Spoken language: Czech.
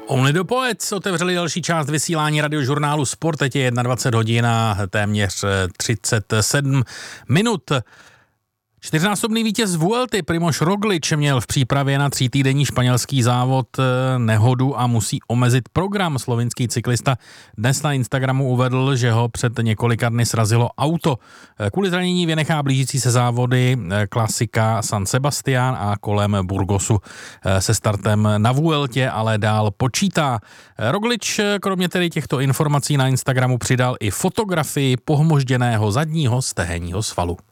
Only the Poets otevřeli další část vysílání radiožurnálu Sport. Teď je 21 hodin a téměř 37 minut. Čtyřnásobný vítěz Vuelty Primož Roglič měl v přípravě na 3týdenní španělský závod nehodu a musí omezit program. Slovinský cyklista dnes na Instagramu uvedl, že ho před několika dny srazilo auto. Kvůli zranění vynechá blížící se závody klasika San Sebastián a kolem Burgosu se startem na Vueltě, ale dál počítá. Roglič kromě tedy těchto informací na Instagramu přidal i fotografii pohmožděného zadního stehenního svalu.